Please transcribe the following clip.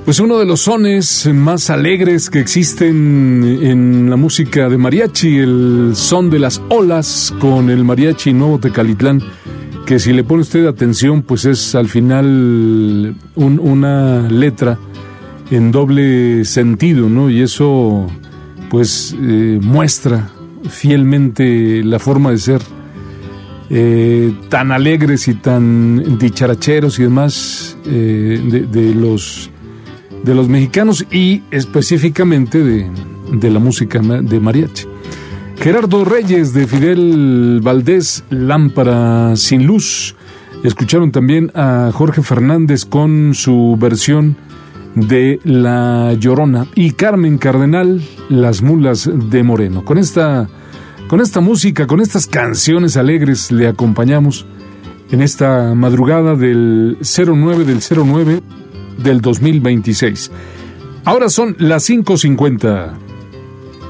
Pues uno de los sones más alegres que existen en la música de mariachi, el son de las olas con el mariachi Nuevo Tecalitlán, que si le pone usted atención, pues es al final una letra en doble sentido, ¿no? Y eso pues muestra fielmente la forma de ser tan alegres y tan dicharacheros y demás de los mexicanos y específicamente de la música de mariachi. Gerardo Reyes de Fidel Valdés, Lámpara sin luz. Escucharon también a Jorge Fernández con su versión de La Llorona y Carmen Cardenal, Las Mulas de Moreno. Con esta música, con estas canciones alegres le acompañamos en esta madrugada del 09 del 2026. Ahora son las 5:50.